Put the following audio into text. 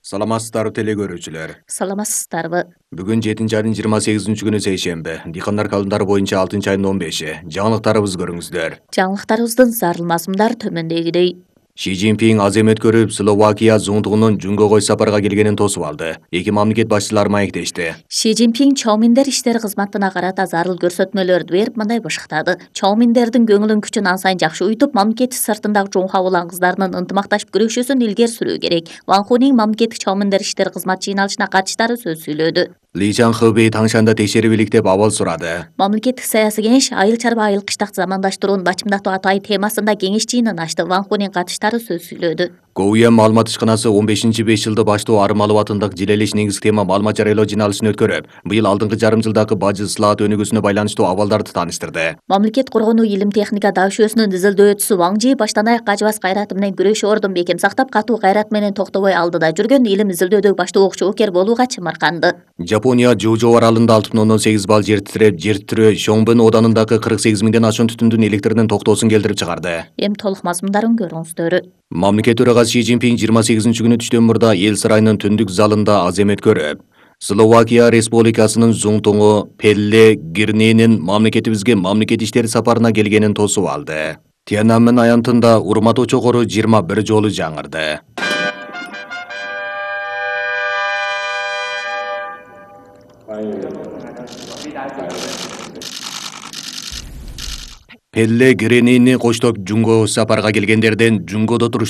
Саламатсыздарбы теле көрүүчүлөр. Саламатсыздарбы. Бүгүн 7-айдын 28-күнү сейшемби. Дыйкандар календары боюнча 6-айдын 15-и. Жаңылыктарыбызды көрүңүздөр. Жаңылыктарыбыздын зарыл мазмундар төмөндөгүдөй. Ши Цзиньпин аз эмет көрүп, Словакия зуңтугунун Жунгого сапарга келгенин тосуп алды. Эки мамлекет башчылары маектешти. Ши Цзиньпин Чоуминдер иштери кызматына карата зарыл көрсөтмөлөрдү берип мындай бышыктады. Чоуминдердин көңүлүн күчүн ан сайын жакшы уютуп, мамлекети сыртындагы Жунха улан кыздарынын ынтымакташып күрөшүүсүн илгери сүрүү керек. Ван Хунин мамлекеттик Чоуминдер иштери кызмат жыйналышына катыштары сөз сүйлөдү. Ли Чанхыбей Таңшанда текшерип илик деп абал сурады. Мамлекеттик саясий кеңеш айыл чарба айыл кыштак замандаштырууну бачымдатуу атай темасында кеңеш жыйынын ачты. Ван Хунин катыштары сөз сүйлөдү. КУМ маалымат ишканасы 15-5 жылды баштоо Армалов атындагы Жилелиш негизги тема маалымат жарыялоо жыйналышын өткөрүп, быйыл алдыңкы жарым жылдагы бажы ысылаат өнүгүүсүнө байланыштуу абалдарды тааныштырды. Мамлекет коргонуу илим техника давшөөсүнүн изилдөөчүсү Ван Жи баштан аяк ажыбас кайраты менен күрөшүү ордун бекем сактап, катуу кайрат менен токтобой алдыда жүргөн илим изилдөөдөгү баштоочу окер болууга чымырканды. Жапония Жужу аралында 6,8 балл жер титирөө Шоңбын оданындагы 48 миңден ашуун түтүндүн электринин токтоосун келтирип чыгарды. Эми толук мазмундарын көрүңүздөр. Мамлекет төрагасы Ши Цзиньпин 28-күнү түштөн мурда эл сарайынын түндүк залында аз эмет көрүп, Словакия Республикасынын зуңтуңу Пеллегрининин мамлекетибизге мамлекет иштери сапарына келгенин тосуп алды. Тиананмен аянтында урматтуу чокору 21 жолу жаңырды. Пеллегринини коштоп Жунгого сапарга келгендерден Жунгодо туруштуу